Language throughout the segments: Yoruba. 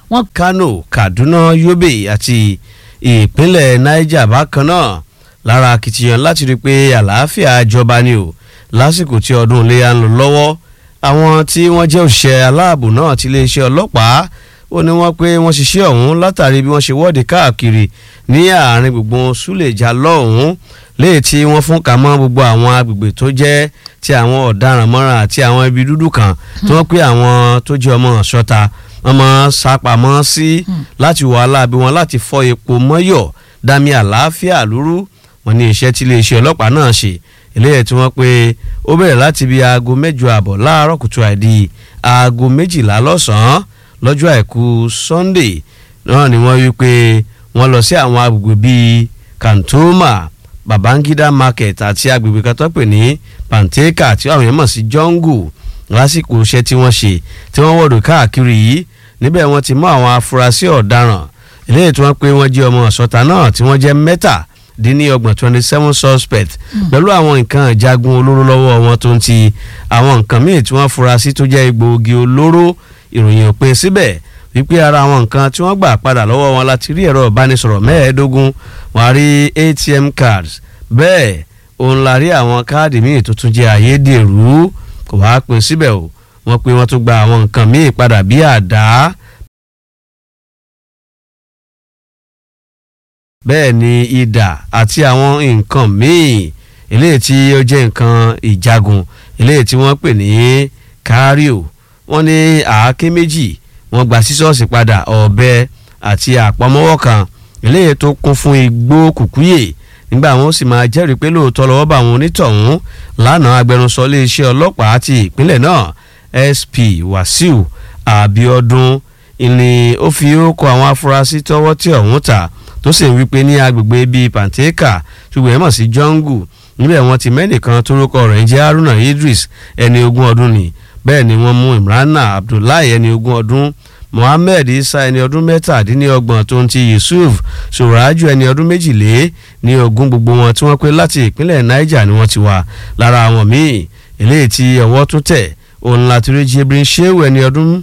wọ́n. Kano, Kaduna, Yobe àti ìpínlẹ̀ Niger bákan náà lára akitiyan láti rí i pé àlàáfíà jọba ni o lásìkò tí ọdún iléyà ń lọ lọ́wọ́. Àwọn tí wọ́n jẹ́ òṣìṣẹ́ aláàbò náà ti iléeṣẹ́ ọlọ́pàá ó ní wọ́n pé wọ́n ṣiṣẹ́ ọ̀hún látàrí bí wọ́n ṣe wọ́de káàkiri ní àárín gbùngbùn Súlèjà lọ́hùn-ún léè tí wọ́n fún kà mọ́ gbogbo àwọn agbègbè tó jẹ́ ti àwọn ọ̀daràn mọ́ra àti àwọn ibi dúdú kan tí wọ́n pé àwọn tó jẹ́ ọmọ ṣọ́ta ọmọ sápamọ́ sí láti wàhálà bí wọn láti fọ́ epo mọ́yọ̀ dámì àlàáfíà lúrú. Wọ́n ní iṣẹ́ tí iléeṣẹ́ ọlọ́pàá náà ṣe eléyìí tí wọ́n pé ó bẹ̀rẹ̀ láti bí aago 8:30 láàárọ̀ kùtù àìdí aago 12 lọ́sàn-án lọ́jọ́ àìkú Sunday náà ni wọ́n wí pé wọ́n lọ sí àwọn agbègbè bíi Kantoma, Babangida Market àti agbègbè kan tó pè ní Panteka tí àwọn èèyàn mọ̀ sí Jungle lásìkò iṣẹ́ tí wọ́n ṣe tí wọ́n wọ̀dọ̀ káàkiri yìí. Níbẹ̀ wọ́n ti mú àwọn afurasí ọ̀daràn eléyìí tí wọ́n pé wọ́n jẹ́ ọmọ ọ̀ṣọ́ta náà tí wọ́n jẹ́ 27 suspect pẹ̀lú àwọn nǹkan ìjagun olóró lọ́wọ́ wọn tó ń ti àwọn nǹkan míì tí wọ́n fura sí tó jẹ́ egbòogi olóró. Ìròyìn òpin síbẹ̀ wípé ara àwọn nǹkan tí wọ́n gbà padà lọ́wọ́ wọn láti rí ẹ̀rọ ìbánisọ̀rọ̀ 15 wọ́n á rí ATM cards bẹ́ẹ̀ òun la rí àwọn káàdì míì tó tún jẹ́ ayédèrú. Kò wá pin síbẹ̀ o wọ́n pé wọ́n tún gba àwọn nǹkan míì padà bí àdá bẹ́ẹ̀ ni idà àti àwọn nǹkan míì eléyìí tí ó jẹ́ nǹkan ìjagun eléyìí tí wọ́n pè ní káríò. Wọ́n ní àáké méjì wọ́n gba sísọ́ọ̀sì padà ọ̀bẹ àti àpamọ́wọ́ kan eléyìí tó kún fún igbó kùkúyè nígbà wọn sì máa jẹ́rìí pé lóòótọ́ lọ́wọ́ bá àwọn onítọ̀hún lánàá. Agbẹnusọ iléeṣẹ́ ọlọ́pàá ti ìpínlẹ̀ náà SP Wasiu Abiodun ni ó fi orúkọ àwọn afurasí tọ́wọ́ tí ọ̀hún ta tó sì ń wípé ní agbègbè bíi Panteka ṣùgbọ́n ẹ̀ mọ̀ sí Jungle níbẹ̀ wọ́n ti mẹ́nìkan tórúkọ rẹ̀ ń jẹ́ Haruna Idris ẹni 20 ọdún ni. Bẹ́ẹ̀ ni wọ́n mú Imrana Abdullahi ẹni 20 ọdún, Mohammed Isa ẹni ọdún 27 tó ń ti Yusuf Suraju ẹni ọdún 22 gbogbo wọn tí wọ́n pé láti ìpínlẹ̀ Niger ni wọ́n ti wà. Lára àwọn míì eléyìí tí ọwọ́ tún tẹ̀ òun láti rí Jibrin Shehu ẹni ọdún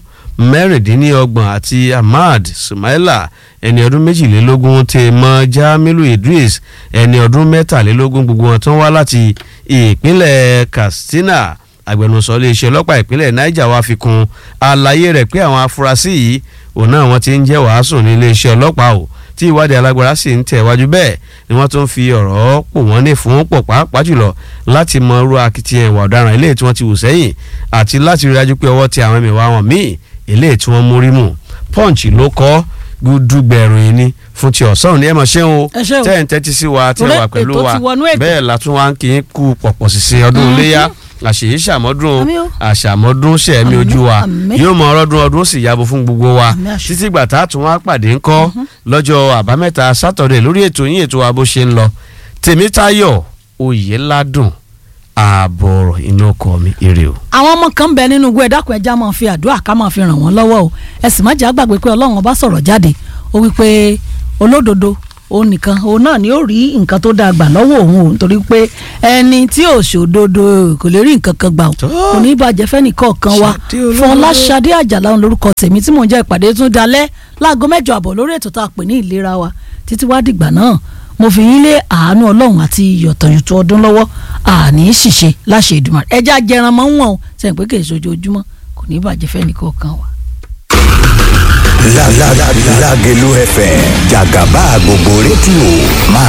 26 àti Ahmad Sumaila ẹni ọdún 22 tẹ mọ́ Jamilu Idris ẹni ọdún 23 gbogbo wọn tó ń wá láti ìpínlẹ̀ Katsina. Agbẹnusọ iléeṣẹ́ ọlọ́pàá ìpínlẹ̀ Niger wá fi kún àlàyé rẹ̀ pé àwọn afurasí yìí òun náà wọ́n ti ń jẹ́ wàásù ní iléeṣẹ́ ọlọ́pàá o tí ìwádìí alágbára sì ń tẹ̀wájú. Bẹ́ẹ̀ ni wọ́n tún fi ọ̀rọ̀ pò wọ́n ní fún pọ̀ pàápàá jùlọ láti mọ irú akitiyan ìwà ọ̀daràn eléyìí tí wọ́n ti wù sẹ́yìn àti láti rí dájú pé ọwọ́ ti àwọn ẹ̀mẹ̀wá wọn míì eléyìí tí wọ́n mórí mú. Punch ló kọ́ gúdúgbẹ̀rún yìí ní fún ti ọ̀sán ní ẹ̀mọ̀ ṣeun o tẹ́ ń tẹ́tí sí wa tẹ́ wà pẹ̀lú wa bẹ́ẹ̀ látún wá ń kí n kú pọ̀pọ̀ sísè ọdún iléyá àṣèyí ṣàmọ́dún àṣàmọ́dún ṣẹ̀mí ojú wa yóò mọ ọdún sì yàgò fún gbogbo wa títí gbà tá a tún wá pàdé ńkọ́ lọ́jọ́ àbámẹ́ta sátọ̀dẹ̀ lórí ètò yín ètò wa bó ṣe ń lọ. Tèmítáyọ̀ Oyèládùn ààbọ̀rọ̀ inú ọkọ mi èrè o. Àwọn ọmọ kan bẹ nínú igbó ẹ̀dá kan ẹja máa fi àdúrà ká máa fi ràn wọ́n lọ́wọ́ o. Ẹ̀sìn má jẹ́ àgbàgbé pé Ọlọ́run ọba sọ̀rọ̀ jáde ó wí pé olódodo òun nìkan òun náà ni ó rí nǹkan tó dáa gbà lọ́wọ́ òun o nítorí pé ẹni tí ò ṣòdodo kò lè rí nǹkan kan gbà o kò ní bàjẹ́ fẹ́nìkọ̀ọ̀kan wa. Fọláṣadé Àjàlá òun lórúkọ tèmi tí mò ń jẹ́ ìpàdé tún dalẹ́ láago 8:30 lórí ètò tá a pè ní ìlera wa títí wá dìgbà náà mo fi yín lé àánú Ọlọ́run àti yọ̀tọ̀yọ̀tọ̀ ọdún lọ́wọ́ àní ṣìṣe láṣẹ Èdùmàrè ẹja jẹran mọ́ wọn o sẹ́yìn pé kì í ṣojoojúmọ́ kò ní bàjẹ́ fẹ́nìkọ̀ọ̀kan wa. Lágelú FM jàgàbá gbogbo rédíò máa